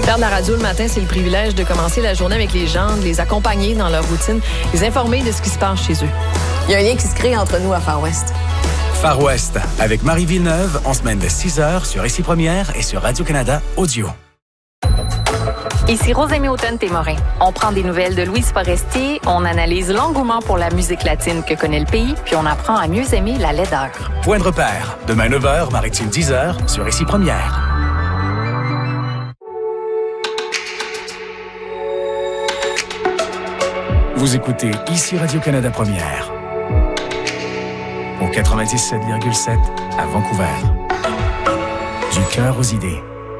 Faire de la radio le matin, c'est le privilège de commencer la journée avec les gens, de les accompagner dans leur routine, les informer de ce qui se passe chez eux. Il y a un lien qui se crée entre nous à Far West. Far West, avec Marie Villeneuve, en semaine de 6h sur Ici Première et sur Radio-Canada Audio. Ici Rosémie Houghton-Témorin. On prend des nouvelles de Louise Forestier, on analyse l'engouement pour la musique latine que connaît le pays, puis on apprend à mieux aimer la laideur. Point de repère, demain 9h, Maritime 10h sur Ici Première. Vous écoutez Ici Radio-Canada Première au 97,7 à Vancouver. Du cœur aux idées.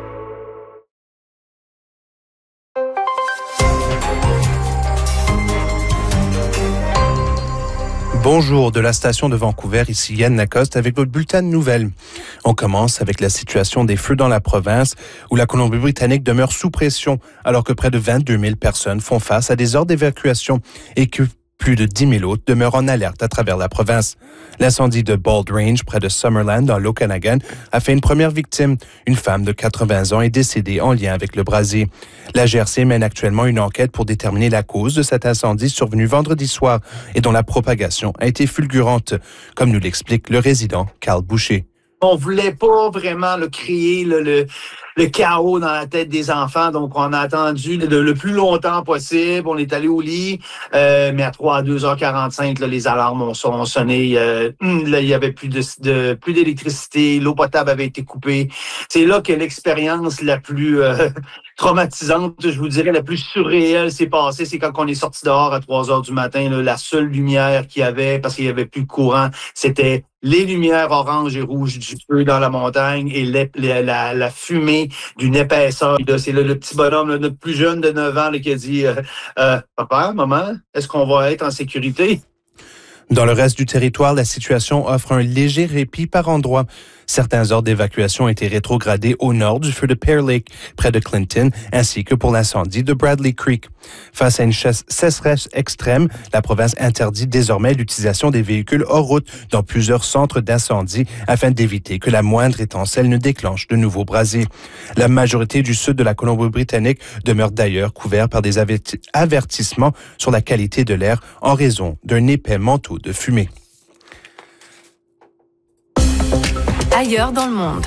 Bonjour de la station de Vancouver, ici Yann Lacoste avec votre bulletin de nouvelles. On commence avec la situation des feux dans la province où la Colombie-Britannique demeure sous pression alors que près de 22 000 personnes font face à des ordres d'évacuation et que plus de 10 000 autres demeurent en alerte à travers la province. L'incendie de Bald Range, près de Summerland, dans l'Okanagan, a fait une première victime. Une femme de 80 ans est décédée en lien avec le brasier. La GRC mène actuellement une enquête pour déterminer la cause de cet incendie survenu vendredi soir et dont la propagation a été fulgurante, comme nous l'explique le résident Carl Boucher. On voulait pas vraiment créer le chaos dans la tête des enfants, donc on a attendu le plus longtemps possible. On est allé au lit, mais à 2h45, là, les alarmes ont sonné. Là, il y avait plus d'électricité, l'eau potable avait été coupée. C'est là que l'expérience la plus traumatisante, je vous dirais, la plus surréelle s'est passée. C'est quand on est sorti dehors à 3h du matin. Là, la seule lumière qu'il y avait, parce qu'il y avait plus de courant, c'était les lumières orange et rouge du feu dans la montagne et la fumée d'une épaisseur. Là, c'est là, le petit bonhomme, là, notre plus jeune de 9 ans, là, qui a dit Papa, maman, est-ce qu'on va être en sécurité? Dans le reste du territoire, la situation offre un léger répit par endroits. Certains ordres d'évacuation ont été rétrogradés au nord du feu de Pear Lake, près de Clinton, ainsi que pour l'incendie de Bradley Creek. Face à une sécheresse extrême, la province interdit désormais l'utilisation des véhicules hors route dans plusieurs centres d'incendie afin d'éviter que la moindre étincelle ne déclenche de nouveaux brasiers. La majorité du sud de la Colombie-Britannique demeure d'ailleurs couvert par des avertissements sur la qualité de l'air en raison d'un épais manteau de fumée. Ailleurs dans le monde.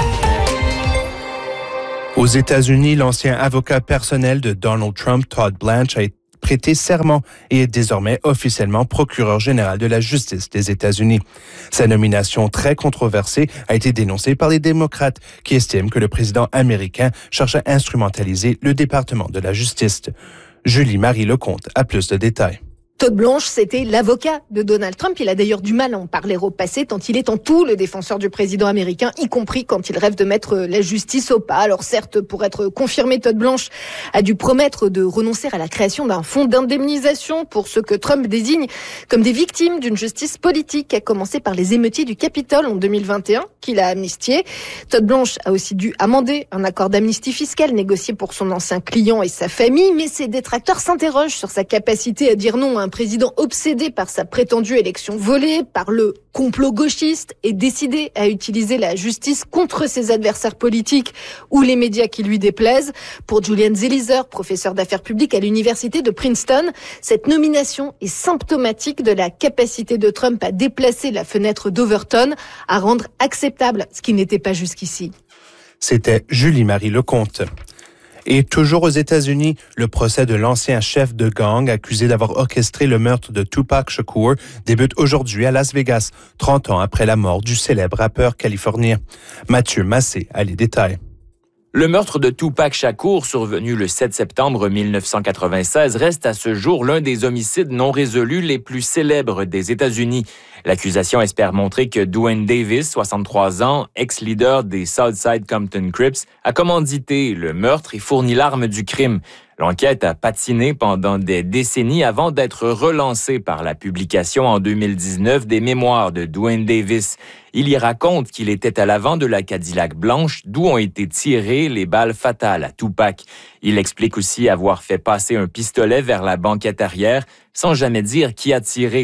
Aux États-Unis, l'ancien avocat personnel de Donald Trump, Todd Blanche, a prêté serment et est désormais officiellement procureur général de la justice des États-Unis. Sa nomination très controversée a été dénoncée par les démocrates qui estiment que le président américain cherche à instrumentaliser le département de la justice. Julie-Marie Lecomte a plus de détails. Todd Blanche, c'était l'avocat de Donald Trump. Il a d'ailleurs du mal à en parler au passé, tant il est en tout le défenseur du président américain, y compris quand il rêve de mettre la justice au pas. Alors certes, pour être confirmé, Todd Blanche a dû promettre de renoncer à la création d'un fonds d'indemnisation pour ceux que Trump désigne comme des victimes d'une justice politique, à commencer par les émeutiers du Capitole en 2021, qu'il a amnistié. Todd Blanche a aussi dû amender un accord d'amnistie fiscale négocié pour son ancien client et sa famille, mais ses détracteurs s'interrogent sur sa capacité à dire non à un président obsédé par sa prétendue élection volée, par le complot gauchiste et décidé à utiliser la justice contre ses adversaires politiques ou les médias qui lui déplaisent. Pour Julian Zelizer, professeur d'affaires publiques à l'université de Princeton, cette nomination est symptomatique de la capacité de Trump à déplacer la fenêtre d'Overton, à rendre acceptable ce qui n'était pas jusqu'ici. C'était Julie-Marie Lecomte. Et toujours aux États-Unis, le procès de l'ancien chef de gang accusé d'avoir orchestré le meurtre de Tupac Shakur débute aujourd'hui à Las Vegas, 30 ans après la mort du célèbre rappeur californien. Mathieu Massé a les détails. Le meurtre de Tupac Shakur, survenu le 7 septembre 1996, reste à ce jour l'un des homicides non résolus les plus célèbres des États-Unis. L'accusation espère montrer que Duane Davis, 63 ans, ex-leader des Southside Compton Crips, a commandité le meurtre et fourni l'arme du crime. L'enquête a patiné pendant des décennies avant d'être relancée par la publication en 2019 des mémoires de Duane Davis. Il y raconte qu'il était à l'avant de la Cadillac blanche d'où ont été tirées les balles fatales à Tupac. Il explique aussi avoir fait passer un pistolet vers la banquette arrière sans jamais dire qui a tiré.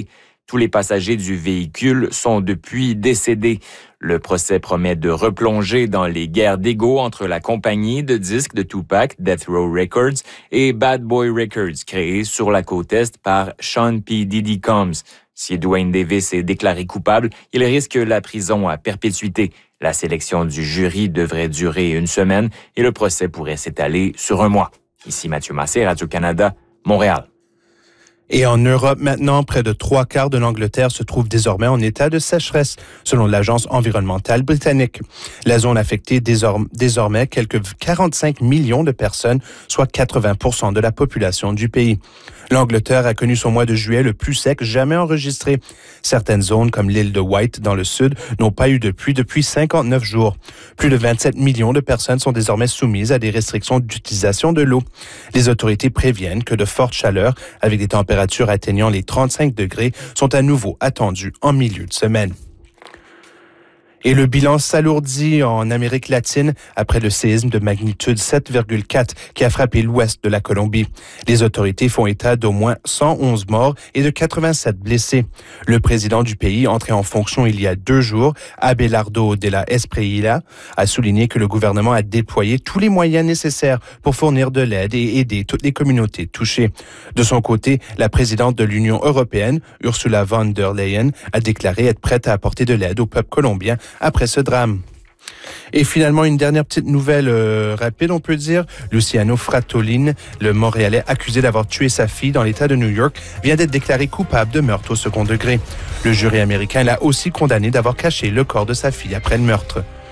Tous les passagers du véhicule sont depuis décédés. Le procès promet de replonger dans les guerres d'ego entre la compagnie de disques de Tupac, Death Row Records, et Bad Boy Records, créée sur la côte Est par Sean P. Diddy Combs. Si Duane Davis est déclaré coupable, il risque la prison à perpétuité. La sélection du jury devrait durer 1 semaine et le procès pourrait s'étaler sur 1 mois. Ici Mathieu Massé, Radio-Canada, Montréal. Et en Europe, maintenant, près de 3/4 de l'Angleterre se trouve désormais en état de sécheresse, selon l'Agence environnementale britannique. La zone affectée désormais quelques 45 millions de personnes, soit 80% de la population du pays. L'Angleterre a connu son mois de juillet le plus sec jamais enregistré. Certaines zones, comme l'île de Wight dans le sud, n'ont pas eu de pluie depuis 59 jours. Plus de 27 millions de personnes sont désormais soumises à des restrictions d'utilisation de l'eau. Les autorités préviennent que de fortes chaleurs, avec des températures atteignant les 35 degrés, sont à nouveau attendues en milieu de semaine. Et le bilan s'alourdit en Amérique latine après le séisme de magnitude 7,4 qui a frappé l'ouest de la Colombie. Les autorités font état d'au moins 111 morts et de 87 blessés. Le président du pays, entré en fonction il y a 2 jours, Abelardo de la Espriella, a souligné que le gouvernement a déployé tous les moyens nécessaires pour fournir de l'aide et aider toutes les communautés touchées. De son côté, la présidente de l'Union européenne, Ursula von der Leyen, a déclaré être prête à apporter de l'aide au peuple colombien après ce drame. Et finalement, une dernière petite nouvelle rapide, on peut dire. Luciano Frattolin, le Montréalais accusé d'avoir tué sa fille dans l'État de New York, vient d'être déclaré coupable de meurtre au second degré. Le jury américain l'a aussi condamné d'avoir caché le corps de sa fille après le meurtre.